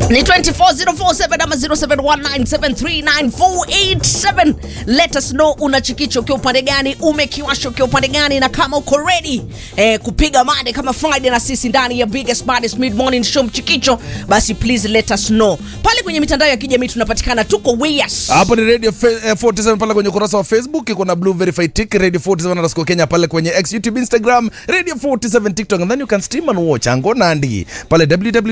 Ni 24047 ama 0719739487. Let us know unachikicho ukiwa upande gani, umekiwasho ukiwa upande gani, na kama uko ready kupiga made kama Friday na sisi ndani ya biggest baddest mid morning show mchikicho, basi please let us know. Pale kwenye mitandao ya kijamii tunapatikana, tuko Weas. Hapo ni Radio 47 pale kwenye ukurasa wa Facebook, iko na blue verified tick Radio 47 Kenya pale kwenye X, YouTube, Instagram, Radio 47 TikTok, and then you can stream and watch Ango Nandi pale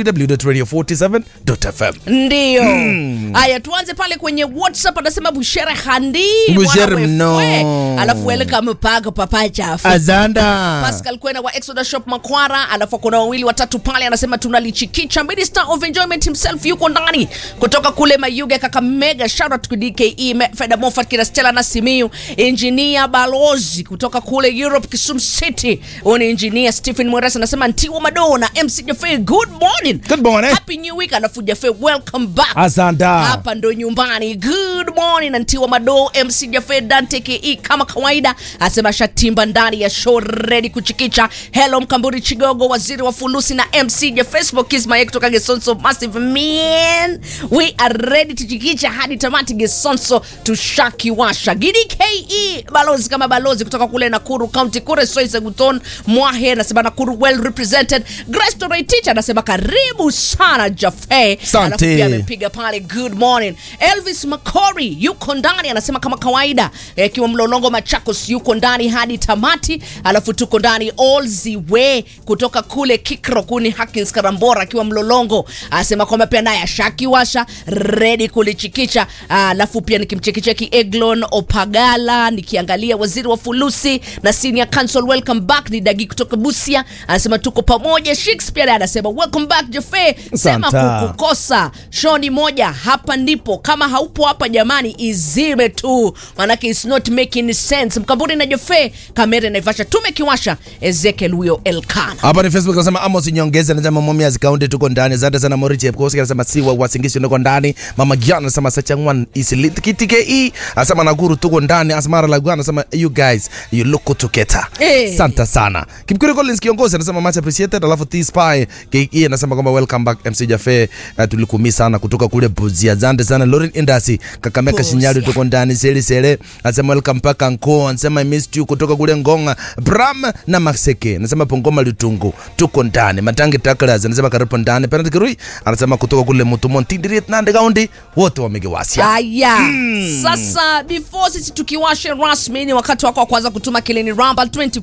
www.radio47.fm. Ndio. Haya, tuanze pale kwenye WhatsApp. Anasema Bushere Handi, Bushere mno. Alafu welcome pago papa chafu. Azanda. Pascal Kwena wa Exodus Shop Makwara. Alafu kuna wawili watatu pale, anasema tunalichikicha. Minister of Enjoyment himself yuko ndani kutoka kule Mayuge Kakamega. Shout out to DKE Feda Moffat Kira Stella na Simiyu. Engineer Balozi kutoka kule Europe Kisumu City. Huyu ni engineer Stephen Mweresa, anasema Ntiwa Madonna MC Jafe good morning. Good morning. Happy new week. Alafu Jafe welcome back. Azanda. Hapa ndo nyumbani. Good morning Ntiwa Mado MC Jafe Dante KE kama kawaida. Asema shatimba ndani ya show ready kuchikicha. Hello Mkamburi Chigogo, waziri wa fulusi na MC Jafe Facebook is my kutoka Gesonso massive man. We are ready to chikicha hadi tamati Gesonso tushaki washa. Gidi KE balozi kama balozi kutoka kule Nakuru County Kure Soise Guton Mwahe, nasema Nakuru well represented. Grace Torrey teacher anasema karibu sana Jafe. Alafu pia amepiga pale good morning. Elvis Makori yuko ndani, anasema kama kawaida kiwa Mlolongo Machakos yuko ndani hadi tamati. Alafu tuko ndani all the way kutoka kule Kikro kuni Hakins Karambora kiwa Mlolongo, anasema kwamba pia naye shaki washa ready kulichikicha. Alafu pia nikimchekicheki Eglon Opagala, nikiangalia waziri wa fulusi na senior council welcome back ni Dagi kutoka Busia, anasema tuko pamoja. Shakespeare anasema welcome back Jafe, sema kukukosa shoni moja hapa ndipo, kama haupo hapa jamani izime tu, manake it's not making sense. Mkamburi na Jafe kamera naivasha tumekiwasha. Ezekiel huyo Elkana hapa ni Facebook anasema Amos Nyongeza na jamaa Momia zikaunti tuko ndani. Asante sana Moriche Koski anasema Siwa Wasingishi tuko ndani. Mama Giana anasema Sachangwan Isilit KTKE anasema Nakuru tuko ndani. Asmara Lagwana anasema you guys you look good together. Asante sana. Kipkuri Collins kiongozi anasema much appreciated. Alafu T-Spy KE anasema kwamba welcome back MC Jafe, tulikumi sana kutoka kule Buzia. Asante sana Lauren Indasi Kakameka Shinyali tuko ndani. Sele anasema welcome back Anko, anasema I missed you kutoka kule Ngonga. Bram na Maxeke anasema Pongoma Lutungu tuko ndani. Matangi Taklas anasema karibu ndani. Penalty Kirui anasema kutoka kule Mutumonti Direct Nande Kaundi wote wamegewasia. Haya. Sasa before sisi tukiwashe rasmi ni wakati wako wa kwanza kutuma Kilini Ramba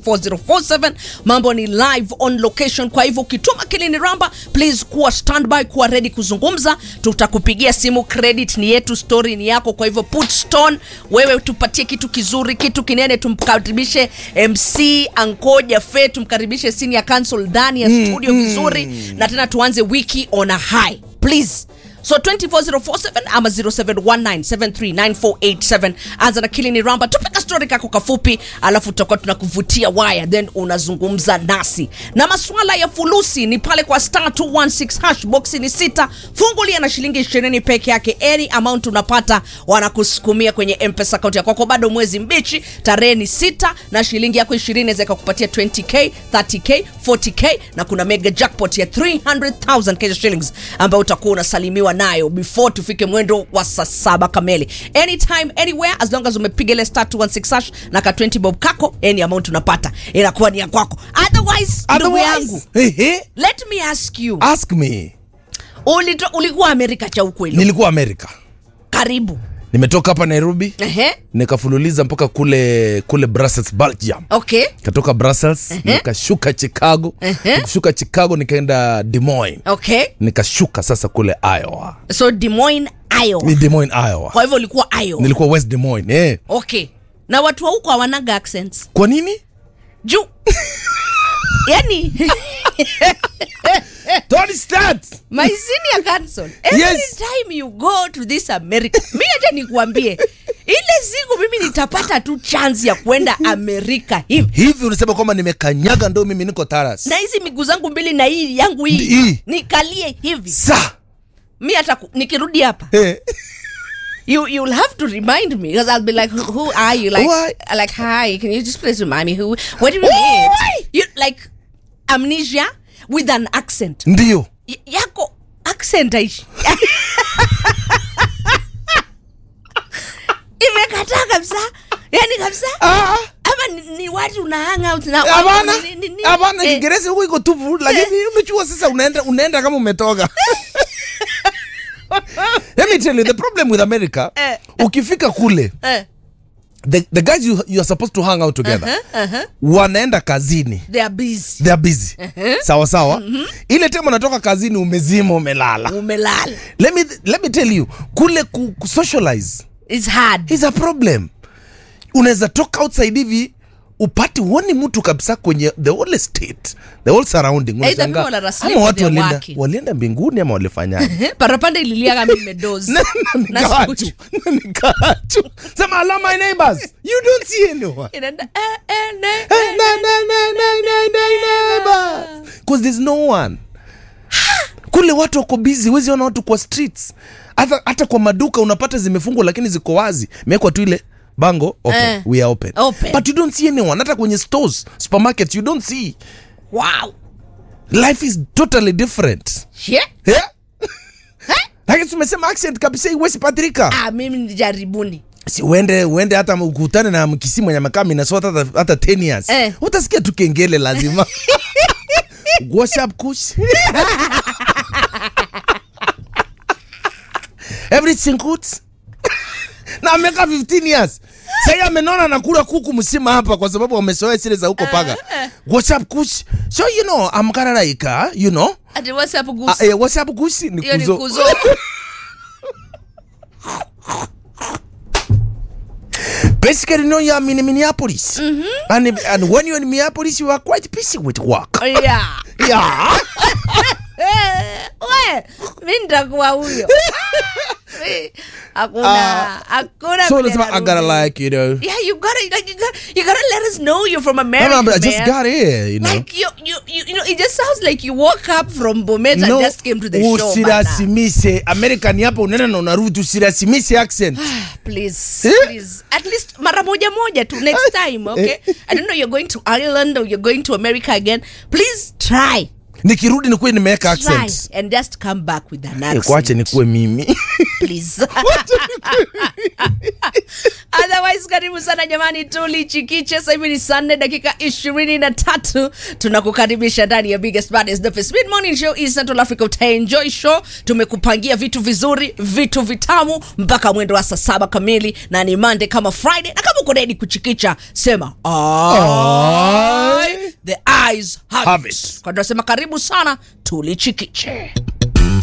24047. Mambo ni live on location, kwa hivyo ukituma Kilini Ramba please kuwa standby, kuwa ready kuzungumza. Tutakupigia simu, credit ni yetu, story ni yako, kwa hivyo put stone. Wewe tupatie kitu kizuri, kitu kinene, tumkaribishe MC Anko Jafe, tumkaribishe senior council ndani ya studio vizuri, na tena tuanze wiki on a high please. So 24047 ama 0719739487. Anza na Kilini Ramba, tupeka story kako kafupi, alafu tutakuwa tunakuvutia wire, then unazungumza nasi. Na masuala ya fulusi ni pale kwa star 216 hash, box ni 6, fungulia na shilingi 20 peke yake. Any amount unapata wanakusukumia kwenye M-Pesa account yako. Kwa bado mwezi mbichi, tarehe ni 6 na shilingi yako 20 inaweza kukupatia 20k, 30k, 40k, na kuna mega jackpot ya 300,000 Kenya shillings ambayo utakuwa unasalimiwa nayo before tufike mwendo wa saa 7 kamili. Anytime anywhere as long as umepiga ile star 216 hash na ka 20 bob kako, any amount unapata inakuwa ni ya kwako. Otherwise ndugu yangu, let me ask you. Ask me. Ulikuwa Amerika cha ukweli? Nilikuwa Amerika. Karibu. Nimetoka hapa Nairobi. Nikafululiza mpaka kule Brussels, Belgium. Okay. Katoka Brussels, nikashuka Chicago. Nikashuka Chicago nikaenda Des Moines. Okay. Nikashuka sasa kule Iowa. So Des Moines, Iowa. Ni Des Moines, Iowa. Kwa hivyo ulikuwa Iowa. Nilikuwa West Des Moines. Okay. Na watu wa huko hawanaga accents. Kwa nini? Juu. Yani don't start. My senior counsel, every time you go to this America, mimi acha nikuambie, ile siku mimi nitapata tu chance ya kwenda Amerika hivi unasema kwamba nimekanyaga ndo mimi niko taras na hizi miguu zangu mbili na hii yangu hii nikalie hivi mimi hata nikirudi hapa you'll have to remind me, because I'll be like, who are you? Like hi, can you just please remind me what do you mean? You like amnesia with an accent. Ndio. Yako accent aishi. Imekataa kabisa. Yani kabisa. Ama ni watu una hang out na Hapana Kiingereza huko iko tupu lakini unachua sasa unaenda kama umetoka. Let me tell you the problem with America. Ukifika kule the guys you are supposed to hang out together. Wanaenda kazini. They are busy. Sawa. Ile time unatoka kazini umezima umelala. Let me tell you kule socialize it's hard. It's a problem. Unaweza toka outside hivi upati uone mtu kabisa kwenye the whole state, the whole surrounding. Unashangaa ama watu walienda mbinguni ama walifanyaje? Parapanda ililia kama imedoze. Nikachu. Sema hello my neighbors. You don't see anyone. Inaenda neighbors. Because there's no one. Kule watu wako busy, wezi ona watu kwa streets. Hata kwa maduka unapata zimefungwa lakini ziko wazi. Imewekwa tu ile bango open. We are open. But you don't see anyone. Hata kwenye stores, supermarkets, you don't see. Wow. Life is totally different. Yeah. Lakini tumesema accent kabisa iwezi patrika. Mimi nijaribuni. Si uende hata ukutane na mkisi mwenye amekaa Minnesota hata 10 years. Utasikia tu kengele lazima. What's up kush? Everything good? Na ameka 15 years. Sasa amenona na kula kuku msima hapa kwa sababu wamesoea zile za huko paga. What's up kush? So you know I'm kind of like you know. Ati what's up goose? What's up goose ni kuzo. Basically, you know, you're in Minneapolis. And when you're in Minneapolis, you are quite busy with work. Yeah. Mimi nitakuwa huyo. Hakuna. So let's I gotta like, you know. Yeah, you gotta let us know you're from America. No, I just got here, you know. Like you know, it just sounds like you woke up from Bomet and just came to the show. Usirasimise American hapa unaenda na unarudi, usirasimise accent. Please. At least mara moja tu next time, okay? I don't know you're going to Ireland or you're going to America again. Please try. Nikirudi nikuwe nimeweka accent. And just come back with an accent. Kuache nikuwe mimi. Please. Otherwise, karibu sana jamani, tulichikiche. Sasa hivi ni Sunday dakika 23. Tunakukaribisha ndani ya biggest baddest the first mid morning show is Central Africa. Utaenjoy show. Tumekupangia vitu vizuri, vitu vitamu mpaka mwendo wa saa 7 kamili, na ni Monday kama Friday. Na kama uko ready kuchikicha, sema the eyes have it. Kwa ndio sema karibu sana tulichikiche.